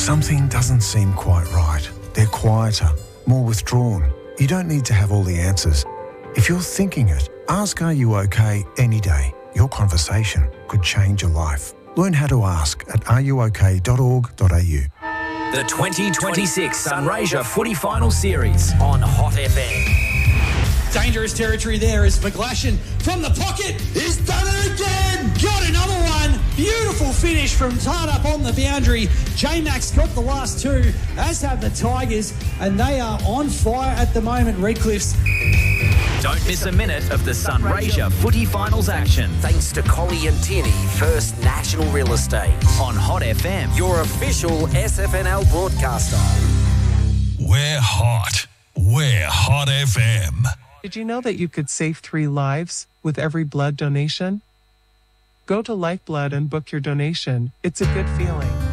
Something doesn't seem quite right. They're quieter, more withdrawn. You don't need to have all the answers. If you're thinking it, ask Are You OK any day. Your conversation could change your life. Learn how to ask at areyouok.org.au. The 2026 Sunraysia Footy Final Series on Hot FM. Dangerous territory there as McGlashan from the pocket. He's done it again. Got another one. Beautiful finish from tied up on the boundary. J-Max got the last two, as have the Tigers, and they are on fire at the moment, Redcliffs. Don't miss a minute of the Sunraysia Footy Finals action. Thanks to Collie and Tierney, First National Real Estate. On Hot FM. Your official SFNL broadcaster. We're hot. We're Hot FM. Did you know that you could save 3 lives with every blood donation? Go to Lifeblood and book your donation. It's a good feeling.